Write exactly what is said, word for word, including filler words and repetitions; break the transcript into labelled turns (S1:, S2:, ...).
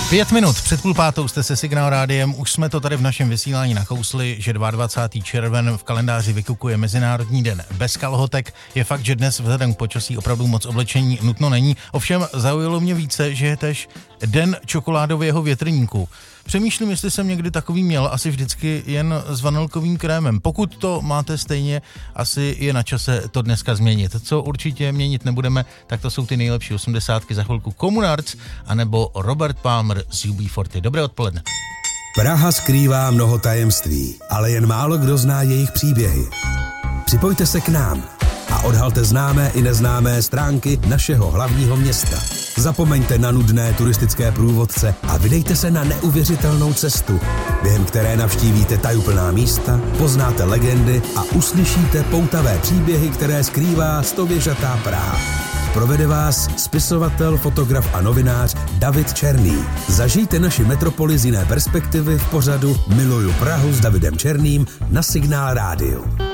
S1: Pět minut před půl pátou jste se Signál rádiem, už jsme to tady v našem vysílání nakousli, že dvacátého druhého červen v kalendáři vykukuje Mezinárodní den bez kalhotek. Je fakt, že dnes vzhledem k počasí opravdu moc oblečení nutno není, ovšem zaujalo mě více, že je tež den čokoládového větrníku. Přemýšlím, jestli jsem někdy takový měl, asi vždycky jen s vanilkovým krémem. Pokud to máte stejně, asi je na čase to dneska změnit. Co určitě měnit nebudeme, tak to jsou ty nejlepší osmdesátky, za chvilku Communards anebo Robert Palmer z U B čtyřicet. Dobré odpoledne.
S2: Praha skrývá mnoho tajemství, ale jen málo kdo zná jejich příběhy. Připojte se k nám a odhalte známé i neznámé stránky našeho hlavního města. Zapomeňte na nudné turistické průvodce a vydejte se na neuvěřitelnou cestu, během které navštívíte tajuplná místa, poznáte legendy a uslyšíte poutavé příběhy, které skrývá stověžatá Praha. Provede vás spisovatel, fotograf a novinář David Černý. Zažijte naši metropoli z jiné perspektivy v pořadu Miluju Prahu s Davidem Černým na Signál rádiu.